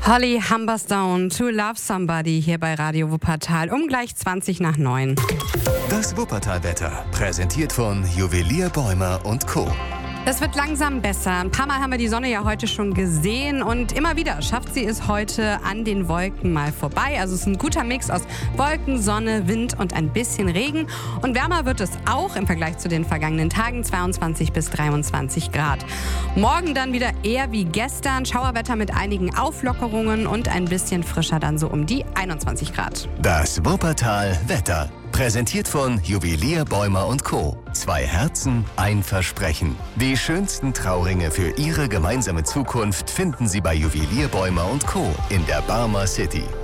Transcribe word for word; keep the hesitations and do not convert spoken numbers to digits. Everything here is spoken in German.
Holly Humberstone, To Love Somebody hier bei Radio Wuppertal um gleich zwanzig nach neun. Das Wuppertal-Wetter, präsentiert von Juwelier Bäumer und Co. Es wird langsam besser. Ein paar Mal haben wir die Sonne ja heute schon gesehen und immer wieder schafft sie es heute an den Wolken mal vorbei. Also es ist ein guter Mix aus Wolken, Sonne, Wind und ein bisschen Regen. Und wärmer wird es auch im Vergleich zu den vergangenen Tagen, zweiundzwanzig bis dreiundzwanzig Grad. Morgen dann wieder eher wie gestern, Schauerwetter mit einigen Auflockerungen und ein bisschen frischer dann so um die einundzwanzig Grad. Das Wuppertal-Wetter. Präsentiert von Juwelier Bäumer und Co. Zwei Herzen, ein Versprechen. Die schönsten Trauringe für Ihre gemeinsame Zukunft finden Sie bei Juwelier Bäumer und Co. in der Barmer City.